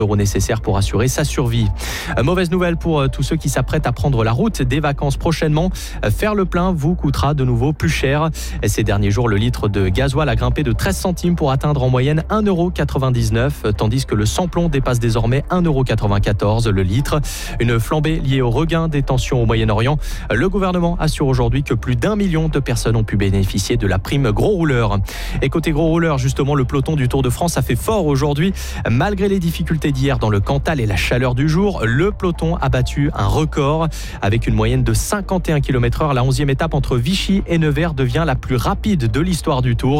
€ nécessaires pour assurer sa survie. Mauvaise nouvelle pour tous ceux qui s'apprêtent à prendre la route des vacances prochainement. Faire le plein vous coûtera de nouveau plus cher. Ces derniers jours, le litre de gasoil a grimpé de 13 centimes pour atteindre en moyenne 1,99 €, tandis que le sans-plomb dépasse désormais 1,94 € le litre. Une flambée liée au regain des tensions au Moyen-Orient. Le gouvernement assure aujourd'hui que plus d'1 million de personnes ont pu bénéficier de la prime gros rouleur. Et côté gros rouleur, justement, le peloton du Tour de France a fait fort aujourd'hui. Malgré les difficultés d'hier dans le Cantal et la chaleur du jour, le peloton a battu un record. Avec une moyenne de 51 km/h, la 11e étape entre Vichy et Nevers devient la plus rapide de l'histoire du Tour.